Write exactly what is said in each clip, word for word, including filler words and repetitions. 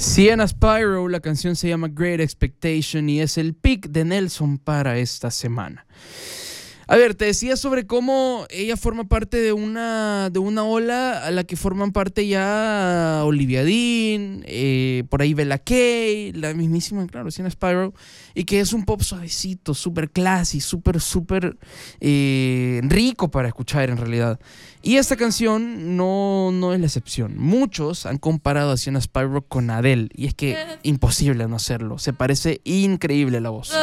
Sienna Spyro, la canción se llama Great Expectation y es el pick de Nelson para esta semana. A ver, te decía sobre cómo ella forma parte de una, de una ola a la que forman parte ya Olivia Dean, eh, por ahí Bella Kay, la mismísima, claro, Sienna Spyro, y que es un pop suavecito, súper classy, súper, súper eh, rico para escuchar en realidad. Y esta canción no, no es la excepción. Muchos han comparado a Sienna Spyro con Adele, y es que imposible no hacerlo. Se parece increíble la voz.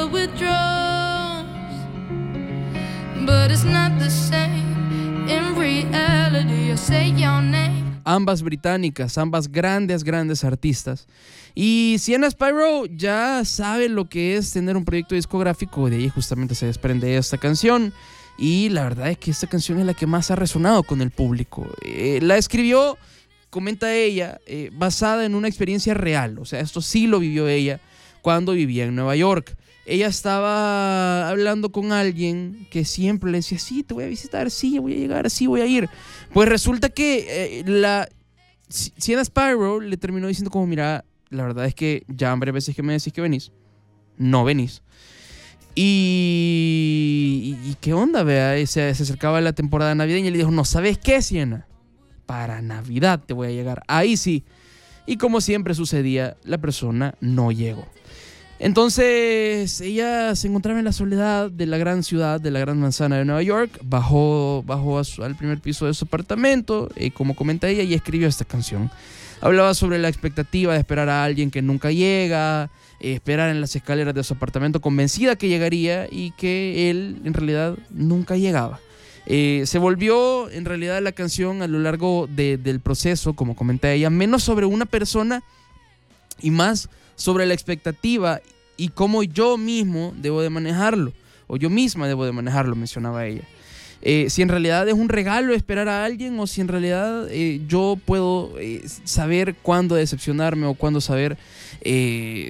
But it's not the same. In reality, I say your name. Ambas británicas, ambas grandes, grandes artistas. Y Sienna Spyro ya sabe lo que es tener un proyecto discográfico. De ahí justamente se desprende esta canción. Y la verdad es que esta canción es la que más ha resonado con el público. Eh, la escribió, comenta ella, eh, basada en una experiencia real. O sea, esto sí lo vivió ella cuando vivía en Nueva York. Ella estaba hablando con alguien que siempre le decía, sí, te voy a visitar, sí, voy a llegar, sí, voy a ir. Pues resulta que eh, la Sienna Spyro le terminó diciendo como, mira, la verdad es que ya varias veces que me decís que venís, no venís. Y, y, y qué onda, vea, se, se acercaba la temporada navideña y le dijo, no, ¿sabes qué, Sienna? Para Navidad te voy a llegar, ahí sí. Y como siempre sucedía, la persona no llegó. Entonces ella se encontraba en la soledad de la gran ciudad, de la gran manzana de Nueva York. Bajó, bajó a su, al primer piso de su apartamento, eh, como comenta ella, y escribió esta canción. Hablaba sobre la expectativa de esperar a alguien que nunca llega, eh, esperar en las escaleras de su apartamento convencida que llegaría y que él en realidad nunca llegaba. Eh, se volvió en realidad la canción a lo largo de, del proceso, como comenta ella, menos sobre una persona y más sobre la expectativa y cómo yo mismo debo de manejarlo, o yo misma debo de manejarlo, mencionaba ella. Eh, si en realidad es un regalo esperar a alguien o si en realidad eh, yo puedo eh, saber cuándo decepcionarme o cuándo saber eh,